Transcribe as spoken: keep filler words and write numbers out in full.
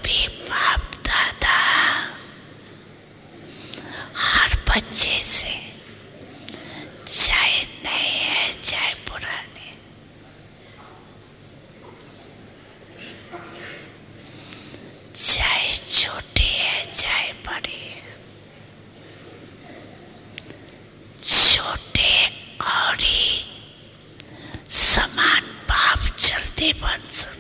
भी बाप दादा हर बच्चे से, चाहे नए है चाहे पुराने, चाहे छोटे है चाहे बड़े, छोटे और ही समान बाप जल्दी बन सकते।